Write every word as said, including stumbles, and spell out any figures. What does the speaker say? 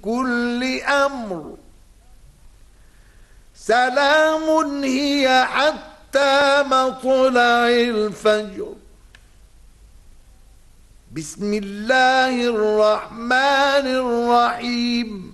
كل أمر سلام هي حتى مطلع الفجر. بسم الله الرحمن الرحيم.